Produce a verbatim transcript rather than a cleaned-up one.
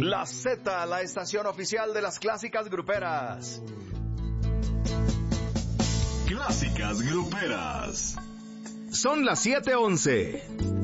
La Z, la estación oficial de las clásicas gruperas. Clásicas gruperas. Son las siete once.